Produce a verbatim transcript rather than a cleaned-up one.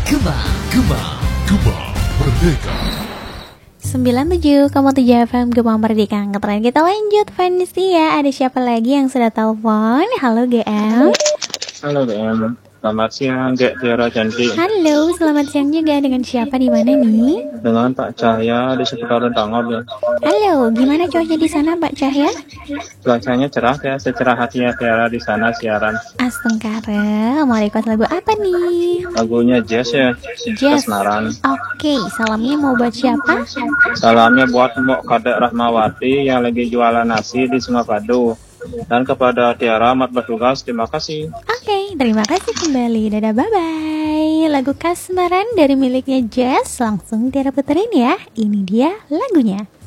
Gema, Gema, Gema Merdeka. sembilan puluh tujuh koma tujuh F M Gema Merdeka. Angkatan kita lanjut, Vanessa. Ada siapa lagi yang sudah telepon? Halo G M. Halo G M. Selamat siang, Gek Tiara Cantik. Halo, selamat siang juga. Dengan siapa di mana nih? Dengan Pak Cahya di seputaran Tangop ya. Halo, gimana cuaca di sana Pak Cahya? Cuacanya cerah ya, secerah hatinya Tiara di sana siaran. Astengkara, mau request lagu apa nih? Lagunya jazz ya, Jazz. Kasmaran. Oke, salamnya mau buat siapa? Salamnya buat Mbok Kadek Rahmawati yang lagi jualan nasi di Sungapadu. Dan kepada Tiara amat bertugas, terima kasih. Oke, terima kasih kembali. Dadah, bye-bye. Lagu Kasmaran dari miliknya Jazz langsung Tiara puterin ya. Ini dia lagunya.